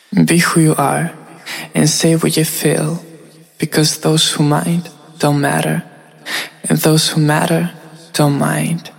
Be who you are and say what you feel, because those who mind don't matter, and those who matter don't mind.